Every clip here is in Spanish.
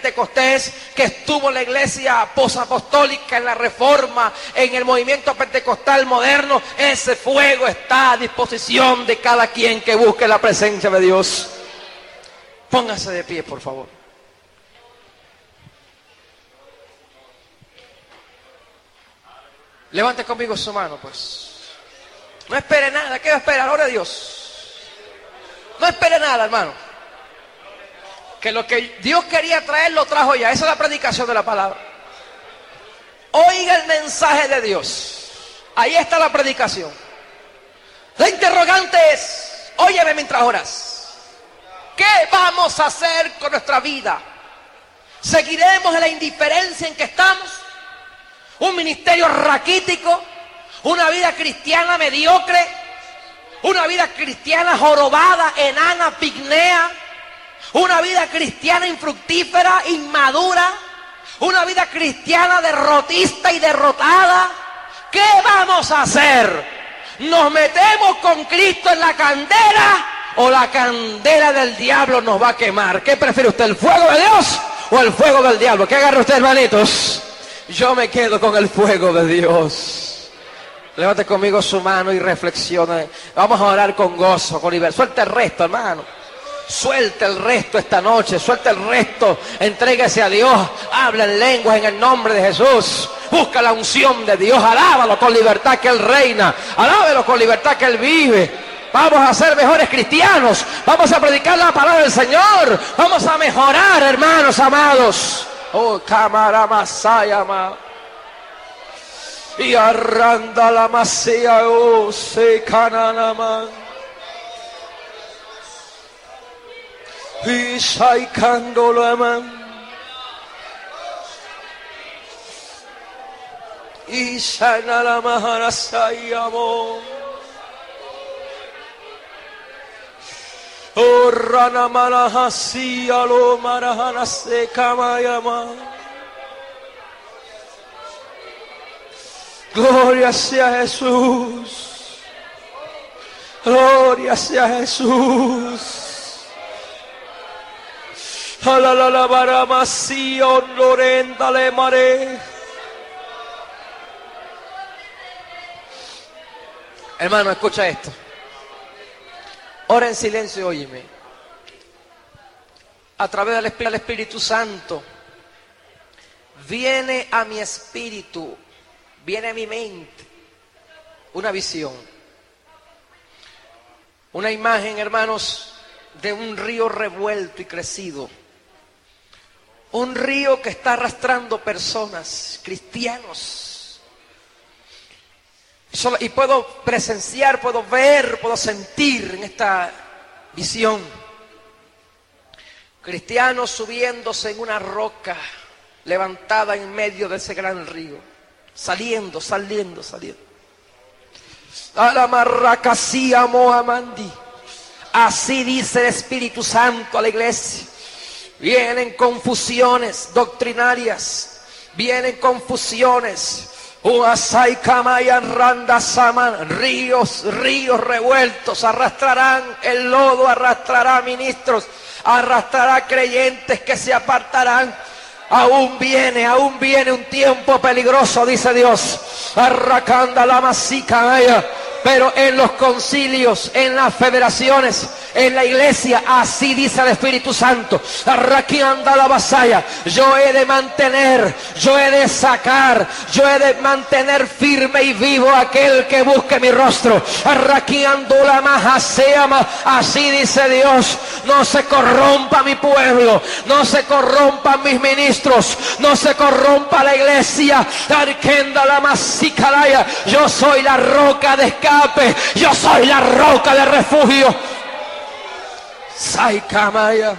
Pentecostés, que estuvo en la iglesia posapostólica, en la Reforma, en el movimiento pentecostal moderno, ese fuego está a disposición de cada quien que busque la presencia de Dios. Póngase de pie, por favor. Levante conmigo su mano, pues. No espere nada. ¿Qué va a esperar? Ore a Dios. No espere nada, hermano. Que lo que Dios quería traer, lo trajo ya. Esa es la predicación de la palabra. Oiga el mensaje de Dios. Ahí está la predicación. La interrogante es, óyeme mientras oras. ¿Qué vamos a hacer con nuestra vida? ¿Seguiremos en la indiferencia en que estamos? ¿Un ministerio raquítico? ¿Una vida cristiana mediocre? ¿Una vida cristiana jorobada, enana, pigmea? ¿Una vida cristiana infructífera, inmadura? ¿Una vida cristiana derrotista y derrotada? ¿Qué vamos a hacer? ¿Nos metemos con Cristo en la candela o la candela del diablo nos va a quemar? ¿Qué prefiere usted, el fuego de Dios o el fuego del diablo? ¿Qué agarra usted, hermanitos? Yo me quedo con el fuego de Dios. Levante conmigo su mano y reflexione. Vamos a orar con gozo, con libertad. Suelta el resto, hermano. Suelta el resto esta noche. Suelta el resto. Entréguese a Dios. Habla en lenguas en el nombre de Jesús. Busca la unción de Dios. Alábalo con libertad que Él reina. Alábalo con libertad que Él vive. Vamos a ser mejores cristianos. Vamos a predicar la palabra del Señor. Vamos a mejorar, hermanos amados. Oh, cámara masayama. Y arranda la masea, oh, se cananama. Y saicando la man. Y sana la mahara sayamo. Oh, rana malahasi alo marahana se kamayama. Gloria sea Jesús. Gloria sea Jesús. Alalala baramasi ondorendale mare. Hermano, escucha esto. Ora en silencio y óyeme. A través del Espíritu Santo viene a mi espíritu, viene a mi mente una visión, una imagen, hermanos, de un río revuelto y crecido. Un río que está arrastrando personas, cristianos. Y puedo presenciar, puedo ver, puedo sentir en esta visión cristianos subiéndose en una roca levantada en medio de ese gran río, saliendo. Alamarracasía Mohamandi. Así dice el Espíritu Santo a la iglesia. Vienen confusiones doctrinarias, vienen confusiones. Ríos revueltos arrastrarán el lodo, arrastrará ministros, arrastrará creyentes que se apartarán. Aún viene un tiempo peligroso, dice Dios. Arracanda la masica. Pero en los concilios, en las federaciones, en la iglesia, así dice el Espíritu Santo. Aquí anda la vasalla. Yo he de mantener, yo he de sacar, yo he de mantener firme y vivo aquel que busque mi rostro. Aquí ando la majaseama. Así dice Dios. No se corrompa mi pueblo, no se corrompan mis ministros, no se corrompa la iglesia. Arquenda la masicalaya. Yo soy la roca de escape. Yo soy la roca de refugio. Saikamaya.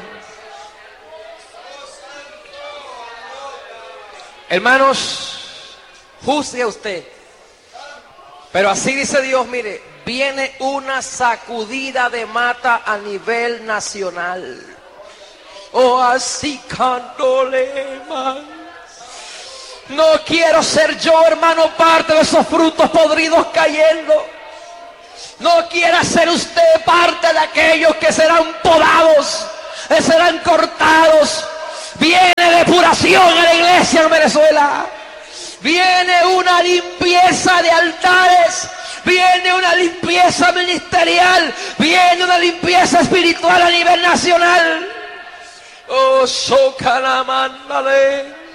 Hermanos, juzgue usted. Pero así dice Dios, mire, viene una sacudida de mata a nivel nacional. Oh, así cándole, man. No quiero ser yo, hermano, parte de esos frutos podridos cayendo. No quiera ser usted parte de aquellos que serán podados, que serán cortados. Viene de liberación a la iglesia en Venezuela. Viene una limpieza de altares, viene una limpieza ministerial, viene una limpieza espiritual a nivel nacional. Oh, Socalamandale.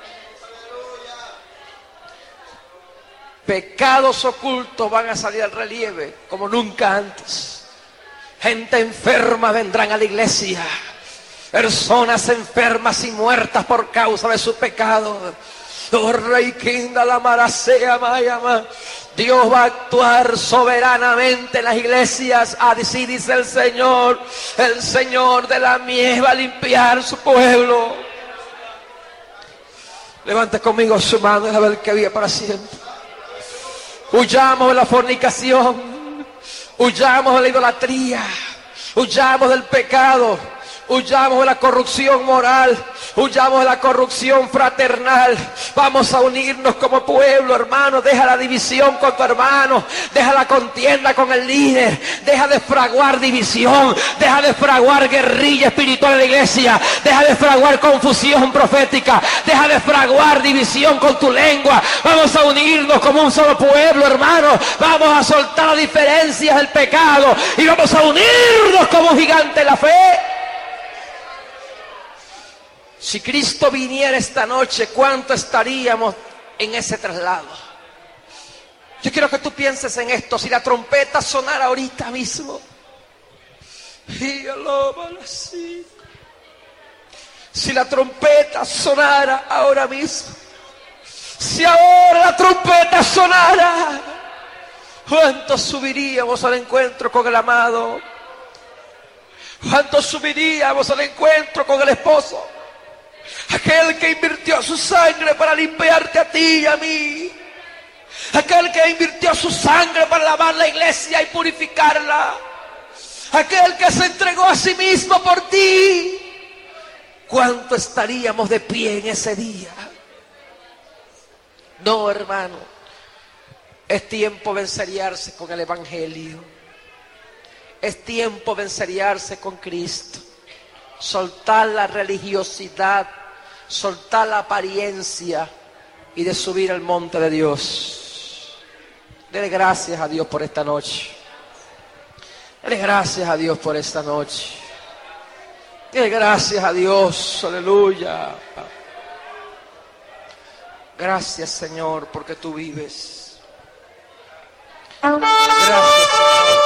Pecados ocultos van a salir al relieve como nunca antes. Gente enferma vendrán a la iglesia. Personas enfermas y muertas por causa de su pecado. Oh, Rey Kinda la Marasea Mayama. Dios va a actuar soberanamente en las iglesias. Así dice el Señor de la mies va a limpiar su pueblo. Levante conmigo su mano y a ver que vive para siempre. Huyamos de la fornicación, huyamos de la idolatría, huyamos del pecado, huyamos de la corrupción moral, huyamos de la corrupción fraternal. Vamos a unirnos como pueblo, hermano. Deja la división con tu hermano, deja la contienda con el líder, deja de fraguar división, deja de fraguar guerrilla espiritual en la iglesia, deja de fraguar confusión profética, deja de fraguar división con tu lengua. Vamos a unirnos como un solo pueblo, hermano. Vamos a soltar las diferencias del pecado y vamos a unirnos como un gigante en la fe. Si Cristo viniera esta noche, ¿cuánto estaríamos en ese traslado? Yo quiero que tú pienses en esto. Si la trompeta sonara ahorita mismo, si la trompeta sonara ahora mismo, si ahora la trompeta sonara, ¿cuántos subiríamos al encuentro con el amado? ¿Cuántos subiríamos al encuentro con el esposo? Aquel que invirtió su sangre para limpiarte a ti y a mí. Aquel que invirtió su sangre para lavar la iglesia y purificarla. Aquel que se entregó a sí mismo por ti. ¿Cuánto estaríamos de pie en ese día? No, hermano. Es tiempo de enseriarse con el Evangelio. Es tiempo de enseriarse con Cristo. Soltar la religiosidad, soltar la apariencia y de subir al monte de Dios. Dele gracias a Dios por esta noche. Dele gracias a Dios por esta noche. Dele gracias a Dios, aleluya. Gracias, Señor, porque tú vives. Gracias, Señor,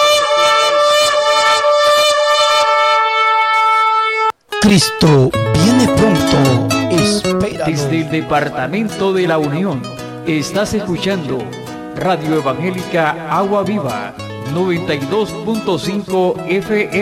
Cristo viene pronto, espéralo. Desde el Departamento de la Unión, estás escuchando Radio Evangélica Agua Viva, 92.5 FM.